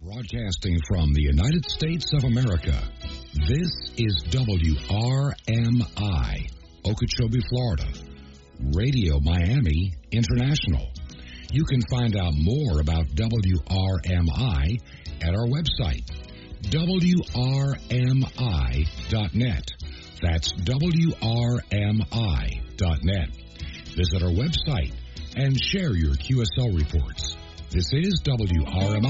Broadcasting from the United States of America, this is WRMI, Okeechobee, Florida, Radio Miami International. You can find out more about WRMI at our website, WRMI.net. That's WRMI.net. Visit our website and share your QSL reports. This is WRMI.